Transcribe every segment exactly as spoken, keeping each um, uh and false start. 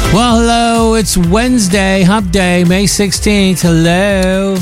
Well, hello. It's Wednesday, Hump Day, May sixteenth. Hello.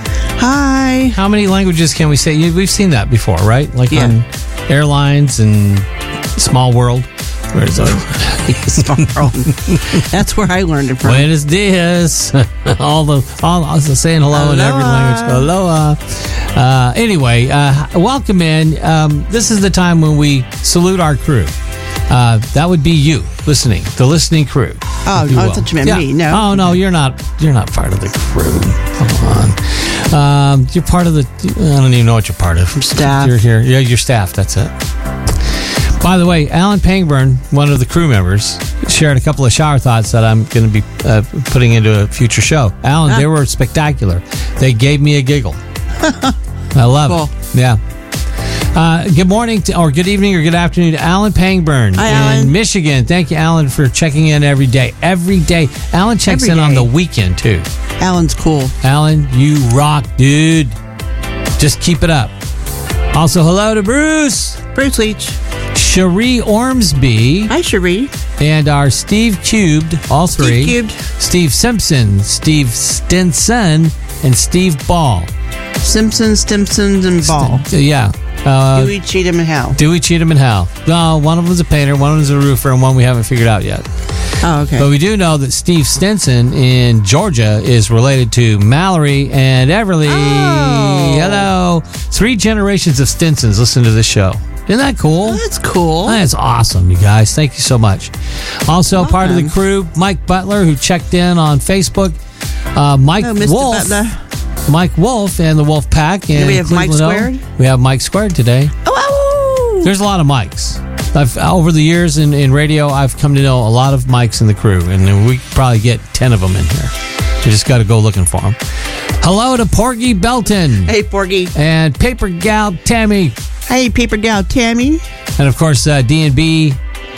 Hi. How many languages can we say? We've seen that before, right? Like Yeah. on airlines and Small World. Where's that? Small World. That's where I learned it from. Buenos dias. all the all I was saying hello in every language. Aloha. Uh, anyway, uh, welcome in. Um, this is the time when we salute our crew. Uh, that would be you listening, the listening crew. Oh, if you oh I will. thought you meant Yeah. me. No. Oh no, you're not. You're not part of the crew. Come on. Um, you're part of the. I don't even know what you're part of. Staff. You're here. Yeah, your staff. That's it. By the way, Alan Pangburn, one of the crew members, shared a couple of shower thoughts that I'm going to be uh, putting into a future show. Alan, Huh? they were spectacular. They gave me a giggle. I love Cool. it. Yeah. Uh, good morning to, or good evening or good afternoon to Alan Pangburn Hi, in Alan. Michigan. Thank you, Alan, for checking in every day. Every day. Alan checks Every in on day. the weekend, too. Alan's cool. Alan, you rock, dude. Just keep it up. Also, hello to Bruce, Bruce Leach. Cherie Ormsby, Hi, Cherie. and our Steve Cubed, all three. Steve Cubed. Steve Simpson, Steve Stinson, and Steve Ball. Simpsons, Stimsons, and Ball. St- yeah. Uh, Dewey, Cheatham, and Hal. Dewey, Cheatham, and Hal. No, one of them's a painter, one of them's a roofer, and one we haven't figured out yet. Oh, okay. But we do know that Steve Stinson in Georgia is related to Mallory and Everly. Oh. Hello. Three generations of Stinsons listen to this show. Isn't that cool? Oh, that's cool. That's awesome, you guys. Thank you so much. Also, part of the Welcome. crew, Mike Butler, who checked in on Facebook. Uh, Mike Oh, Mister Wolf. Butler. Mike Wolf and the Wolf Pack. And we have Mike Squared? We have Mike Squared today. Oh, There's a lot of Mikes. I've, over the years in, in radio, I've come to know a lot of Mikes in the crew, and we could probably get ten of them in here. You just got to go looking for them. Hello to Porgy Belton hey, Porgy. and Paper Gal Tammy, Hey, Paper Gal Tammy. and of course uh, D and B,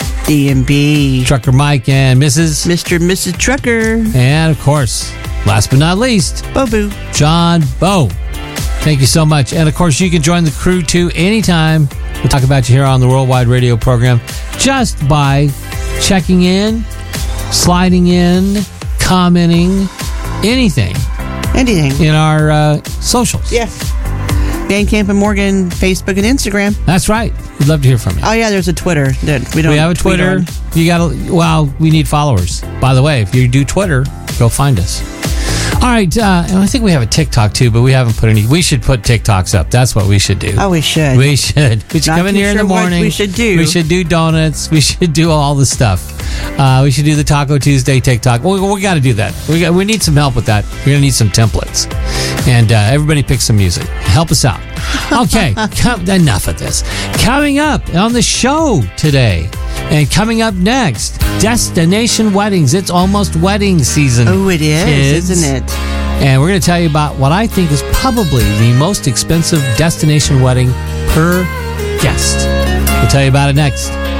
D and B. Trucker Mike and Missus Mister and Missus Trucker. And of course, last but not least, Bobu. John Bowe. Thank you so much. And of course, you can join the crew too anytime. We'll talk about you here on the Worldwide Radio program just by checking in, sliding in, commenting, anything Anything. in our uh, socials. Yes. Bandcamp and Morgan, Facebook and Instagram. That's right. We'd love to hear from you. Oh, yeah, there's a Twitter that we don't We have a tweet Twitter. on. You got to, well, we need followers. By the way, if you do Twitter, go find us. All right. Uh, and I think we have a TikTok too, but we haven't put any. We should put TikToks up. That's what we should do. Oh, we should. We should. We should Not come in too here in the sure what morning. we should do. We should do donuts. We should do all the stuff. Uh, we should do the Taco Tuesday TikTok. We, we got to do that. We got, we need some help with that. We're going to need some templates. And uh, everybody pick some music. Help us out. Okay, come, enough of this. Coming up on the show today, and coming up next, Destination Weddings. It's almost wedding season. Oh, it is, kids. isn't it? And we're going to tell you about what I think is probably the most expensive destination wedding per guest. We'll tell you about it next.